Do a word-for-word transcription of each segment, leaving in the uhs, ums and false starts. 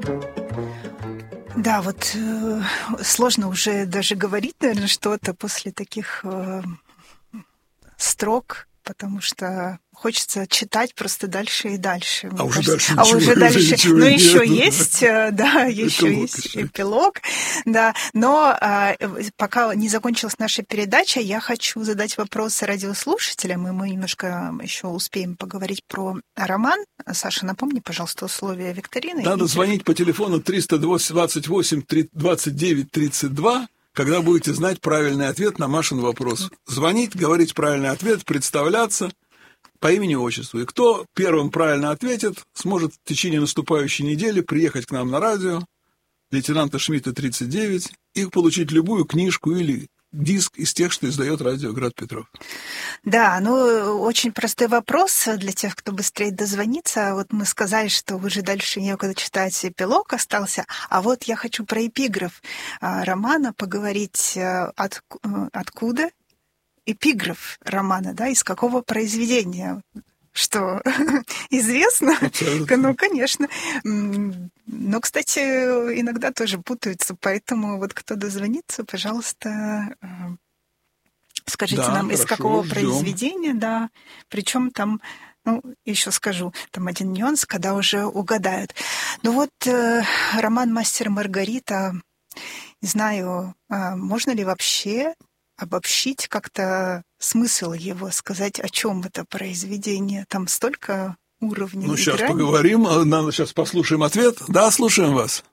Да, вот э, сложно уже даже говорить, наверное, что-то после таких э, строк, потому что хочется читать просто дальше и дальше. А уже кажется. дальше а ничего, уже дальше, ничего но нет, еще да. есть, да, еще Эпилог есть еще. эпилог, да. Но а, пока не закончилась наша передача, я хочу задать вопрос радиослушателям, и мы немножко еще успеем поговорить про роман. Саша, напомни, пожалуйста, условия викторины. Надо и... звонить по телефону триста двадцать восемь двадцать девять тридцать два, когда будете знать правильный ответ на Машин вопрос. Звонить, говорить правильный ответ, представляться по имени и отчеству. И кто первым правильно ответит, сможет в течение наступающей недели приехать к нам на радио, лейтенанта Шмидта тридцать девять, и получить любую книжку или диск из тех, что издает радио Град Петров. Да, ну, очень простой вопрос для тех, кто быстрее дозвонится. Вот мы сказали, что уже дальше некуда читать, эпилог остался, а вот я хочу про эпиграф романа поговорить. От, откуда эпиграф романа, да, из какого произведения? Что известно? Абсолютно. Ну, конечно. Но, кстати, иногда тоже путаются, поэтому вот кто дозвонится, пожалуйста, скажите да, нам, хорошо, из какого ждем. произведения, да, причем там, ну, еще скажу, там один нюанс, когда уже угадают. Ну вот э, роман «Мастер и Маргарита», не знаю, э, можно ли вообще обобщить как-то смысл его, сказать, о чем это произведение. Там столько уровней. Ну, сейчас грани. поговорим, надо сейчас послушаем ответ. Да, слушаем вас.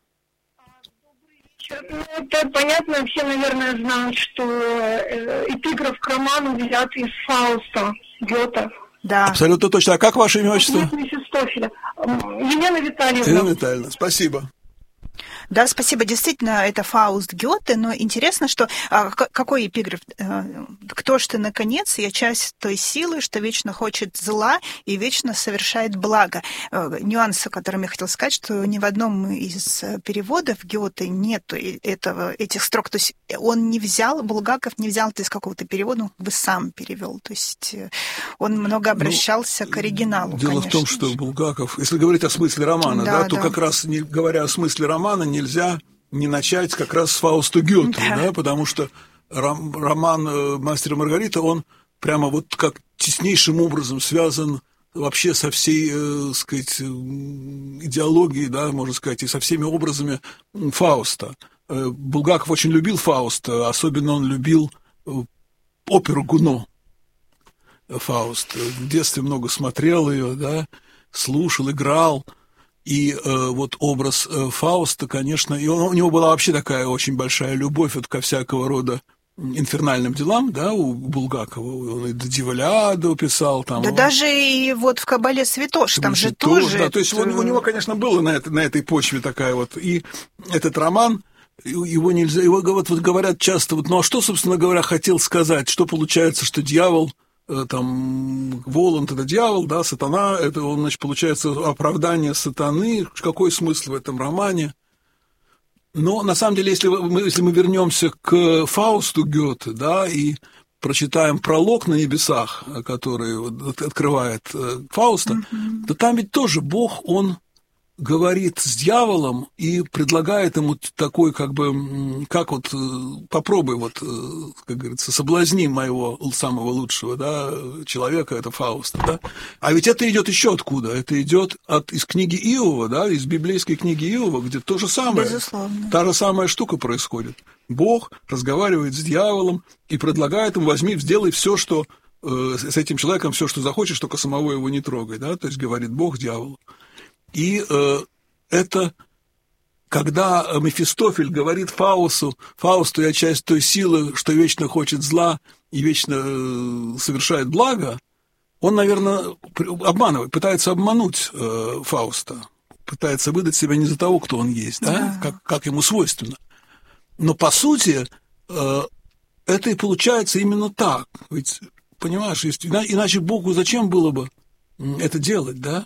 Ну, это понятно, все, наверное, знают, что эпиграф к роману взят из Фауста Гёте. Да. Абсолютно точно. А как ваше имя, отчество? Мефистофеля. Елена Витальевна. Елена Витальевна, спасибо. Да, спасибо. Действительно, это Фауст Гёте, но интересно, что... А, какой эпиграф? «Кто ж ты, наконец, я часть той силы, что вечно хочет зла и вечно совершает благо». Нюанс, о котором я хотела сказать, что ни в одном из переводов Гёте нет этого, этих строк. То есть он не взял, Булгаков не взял это из какого-то перевода, он как бы сам перевел. То есть он много обращался ну, к оригиналу, Дело конечно в том, что Булгаков, если говорить о смысле романа, да, да, то да. как раз, не, говоря о смысле романа, нельзя не начать как раз с Фауста Гёте, да. Да, потому что ром, роман «Мастер и Маргарита», он прямо вот как теснейшим образом связан вообще со всей, э, сказать, идеологией, да, можно сказать, и со всеми образами Фауста. Булгаков очень любил Фауста, особенно он любил оперу Гуно. Фауст. В детстве много смотрел ее, да, слушал, играл. И э, вот образ э, Фауста, конечно, и он, у него была вообще такая очень большая любовь вот ко всякого рода инфернальным делам, да, у Булгакова. Он и Диволяду писал там. Да он... даже и вот в «Кабале Святош», там же тоже... Да, то есть он, у него, конечно, было на, это, на этой почве такая вот. И этот роман, его нельзя... Его вот, вот говорят часто, вот, ну а что, собственно говоря, хотел сказать? Что получается, что дьявол... там Воланд — это дьявол, да, сатана, это, он, значит, получается оправдание сатаны, какой смысл в этом романе? Но, на самом деле, если мы, если мы вернемся к Фаусту Гёте, да, и прочитаем пролог на небесах, который открывает Фауста, mm-hmm. то там ведь тоже Бог, он говорит с дьяволом и предлагает ему такой, как бы, как вот, попробуй, вот, как говорится, соблазни моего самого лучшего, да, человека, это Фауста, да. А ведь это идет еще откуда? Это идет от, из книги Иова, да, из библейской книги Иова, где то же самое, безусловно, та же самая штука происходит. Бог разговаривает с дьяволом и предлагает ему: возьми, сделай все, что э, с этим человеком, все, что захочешь, только самого его не трогай, да, то есть говорит Бог дьяволу. И э, это, когда Мефистофель говорит Фаусту, Фаусту, я часть той силы, что вечно хочет зла и вечно э, совершает благо, он, наверное, обманывает, пытается обмануть э, Фауста, пытается выдать себя не за того, кто он есть, да, да. Как, как ему свойственно. Но, по сути, э, это и получается именно так. Ведь, понимаешь, иначе Богу зачем было бы это делать, да?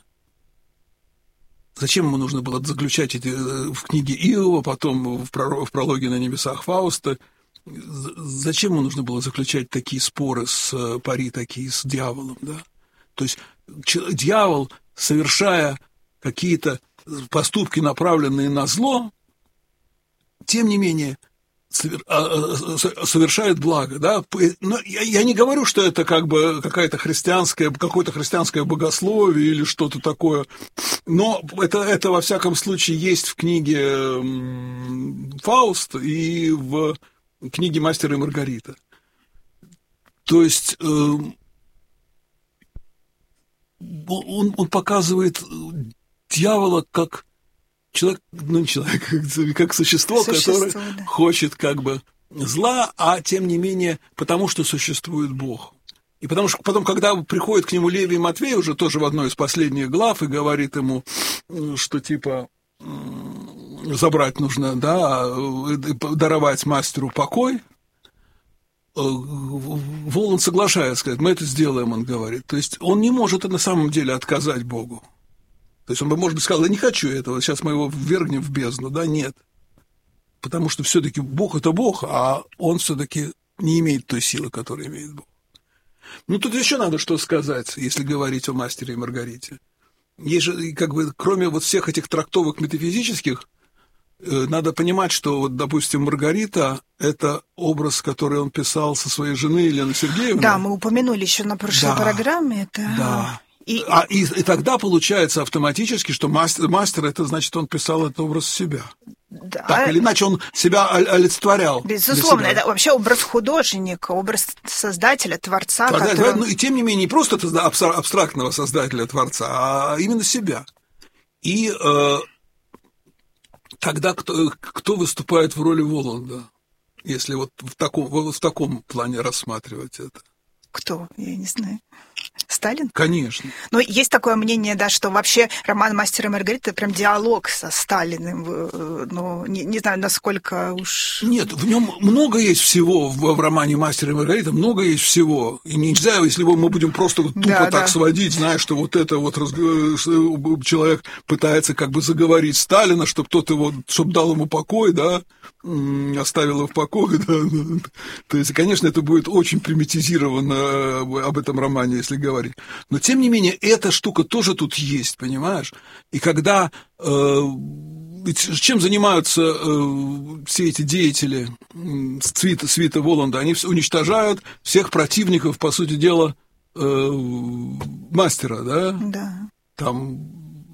Зачем ему нужно было заключать эти в книге Иова, потом в прологе на небесах Фауста? Зачем ему нужно было заключать такие споры с пари, такие с дьяволом, да? То есть дьявол, совершая какие-то поступки, направленные на зло, тем не менее, совершает благо, да, но я не говорю, что это как бы какая-то христианская, какое-то христианское богословие или что-то такое, но это, это во всяком случае есть в книге «Фауст» и в книге «Мастер и Маргарита». То есть он, он показывает дьявола как человек, ну, не человек, как существо, существо которое да. хочет как бы зла, а тем не менее, потому что существует Бог. И потому что потом, когда приходит к нему Левий Матвей, уже тоже в одной из последних глав, и говорит ему, что типа забрать нужно, да, даровать мастеру покой, Воланд соглашается, сказать, мы это сделаем, он говорит. То есть он не может на самом деле отказать Богу. То есть он бы, может быть, сказал, я не хочу этого, сейчас мы его ввергнем в бездну. Да, нет. Потому что все-таки Бог – это Бог, а он все-таки не имеет той силы, которую имеет Бог. Ну, тут еще надо что сказать, если говорить о «Мастере и Маргарите». Есть же, как бы, кроме вот всех этих трактовок метафизических, надо понимать, что, вот, допустим, Маргарита – это образ, который он писал со своей женой Еленой Сергеевной. Да, мы упомянули еще на прошлой да, программе это. Да. И... А, и, и тогда получается автоматически, что мастер, мастер, это значит, он писал этот образ себя. Да. Так или иначе, он себя олицетворял. Безусловно, это вообще образ художника, образ создателя, творца. Тогда, который... ну, и тем не менее, не просто абстрактного создателя, творца, а именно себя. И э, тогда кто, кто выступает в роли Воланда, если вот в таком, вот в таком плане рассматривать это? Кто? Я не знаю. Сталин? Конечно. Но есть такое мнение, да, что вообще роман «Мастер и Маргарита» — это прям диалог со Сталиным. Ну, не, не знаю, насколько уж... Нет, в нем много есть всего, в, в романе «Мастер и Маргарита» много есть всего. И нельзя, если мы будем просто вот тупо да, так да. сводить, знаешь, что вот это вот разг... человек пытается как бы заговорить Сталина, чтобы тот его, чтобы дал ему покой, да, оставил его в покое, да. То есть, конечно, это будет очень примитивизировано об этом романе, если говорить. Но, тем не менее, эта штука тоже тут есть, понимаешь? И когда... Э, чем занимаются э, все эти деятели свита, свита Воланда? Они уничтожают всех противников, по сути дела, э, мастера, да? Да. Там,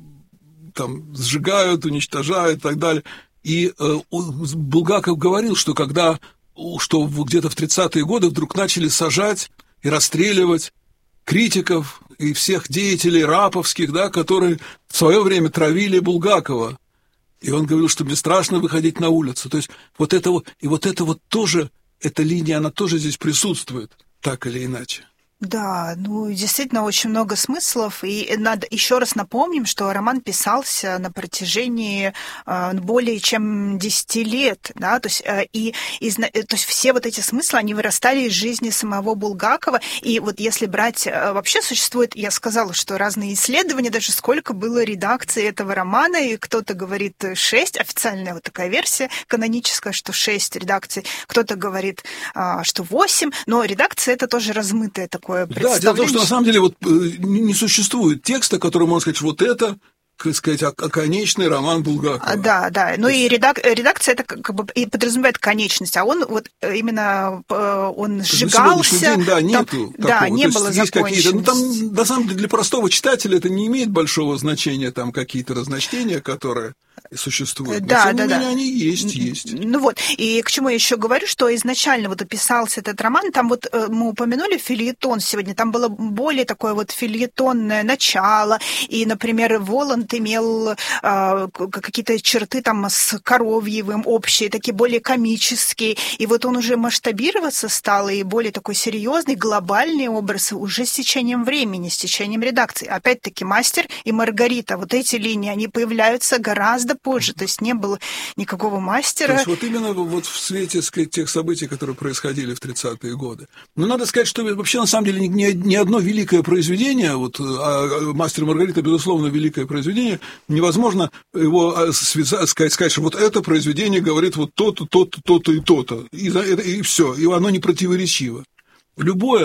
там сжигают, уничтожают и так далее. И э, Булгаков говорил, что когда, что где-то в тридцатые годы вдруг начали сажать и расстреливать критиков и всех деятелей раповских, да, которые в свое время травили Булгакова. И он говорил, что мне страшно выходить на улицу. То есть вот это вот, и вот это вот тоже, эта линия, она тоже здесь присутствует, так или иначе. Да, ну, действительно, очень много смыслов, и надо еще раз напомним, что роман писался на протяжении э, более чем десяти лет, да, то есть, э, и, и, то есть все вот эти смыслы, они вырастали из жизни самого Булгакова, и вот если брать, э, вообще существует, я сказала, что разные исследования, даже сколько было редакций этого романа, и кто-то говорит шесть, официальная вот такая версия каноническая, что шесть редакций, кто-то говорит, э, что восемь, но редакция это тоже размытое такое. Да, дело в том, что на самом деле вот не существует текста, который можно сказать, вот это, так сказать, оконечный роман Булгакова. Да, да. Ну и редак, редакция это как бы и подразумевает конечность, а он вот именно он сжигался. День, да, нету там, такого. Да, не было законченности. Ну там на самом деле для простого читателя это не имеет большого значения, там какие-то разночтения, которые существуют. Да, но, тем да, не да. менее, они есть, есть. Ну вот, и к чему я еще говорю, что изначально вот описался этот роман, там вот мы упомянули фельетон сегодня, там было более такое вот фельетонное начало, и, например, Воланд имел э, какие-то черты там с Коровьевым общие, такие более комические, и вот он уже масштабироваться стал, и более такой серьезный, глобальный образ уже с течением времени, с течением редакции. Опять-таки, «Мастер и Маргарита», вот эти линии, они появляются гораздо позже, то есть не было никакого мастера. То есть вот именно вот в свете, сказать, тех событий, которые происходили в тридцатые годы. Но надо сказать, что вообще на самом деле ни, ни одно великое произведение, вот а «Мастер и Маргарита», безусловно, великое произведение, невозможно его связать, сказать, сказать, что вот это произведение говорит вот то-то, то-то, то-то и то-то, и, и все, и оно не противоречиво. Любое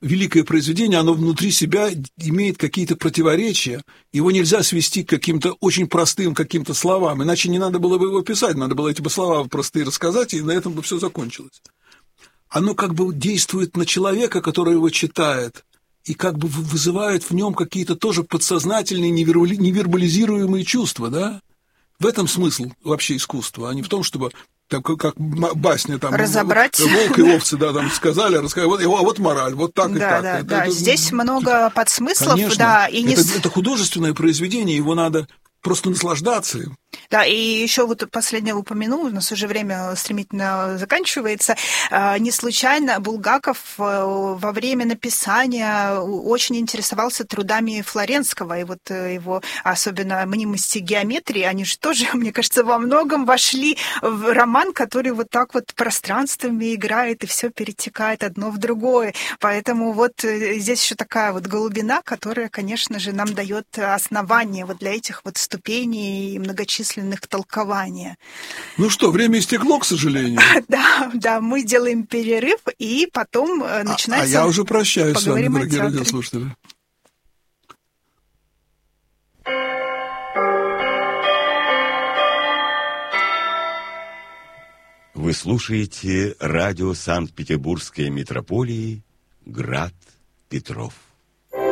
великое произведение, оно внутри себя имеет какие-то противоречия, его нельзя свести к каким-то очень простым каким-то словам, иначе не надо было бы его писать, надо было эти бы слова простые рассказать, и на этом бы все закончилось. Оно как бы действует на человека, который его читает, и как бы вызывает в нем какие-то тоже подсознательные, невербализируемые чувства, да? В этом смысл вообще искусства, а не в том, чтобы... Так, как басня там, разобрать. Волк и овцы, да, там сказали, рассказали, вот, вот мораль, вот так и да, так. Да, это, да, это, здесь это, много подсмыслов, конечно, да. И не... это, это художественное произведение, его надо просто наслаждаться им. Да, и еще вот последнее упомянул, у нас уже время стремительно заканчивается. Не случайно Булгаков во время написания очень интересовался трудами Флоренского, и вот его, особенно мнимости геометрии, они же тоже, мне кажется, во многом вошли в роман, который вот так вот пространствами играет, и все перетекает одно в другое. Поэтому вот здесь еще такая вот глубина, которая, конечно же, нам дает основание вот для этих вот ступеней и многочисленных толкования. Ну что, время истекло, к сожалению. Да, да, мы делаем перерыв, и потом начинается... А, а я уже прощаюсь с вами, дорогие радиослушатели. Вы слушаете радио Санкт-Петербургской митрополии «Град Петров».